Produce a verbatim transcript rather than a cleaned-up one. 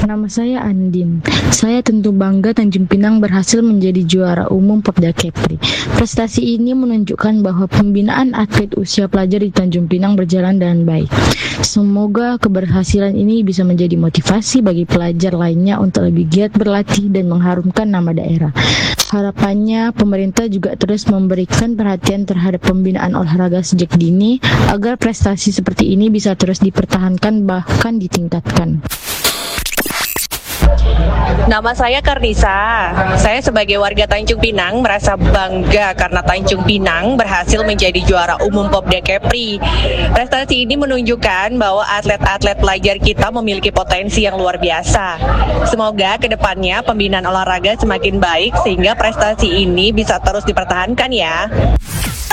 Nama saya Andin. Saya tentu bangga Tanjung Pinang berhasil menjadi juara umum Popda Kepri. Prestasi ini menunjukkan bahwa pembinaan atlet usia pelajar di Tanjung Pinang berjalan dengan baik. Semoga keberhasilan ini bisa menjadi motivasi bagi pelajar lainnya untuk lebih giat berlatih dan mengharumkan nama daerah. Harapannya pemerintah juga terus memberikan perhatian terhadap pembinaan olahraga sejak dini agar prestasi seperti ini bisa terus dipertahankan bahkan ditingkatkan. Nama saya Karnisa. Saya sebagai warga Tanjung Pinang merasa bangga karena Tanjung Pinang berhasil menjadi juara umum Popda Kepri. Prestasi ini menunjukkan bahwa atlet-atlet pelajar kita memiliki potensi yang luar biasa. Semoga kedepannya pembinaan olahraga semakin baik sehingga prestasi ini bisa terus dipertahankan ya.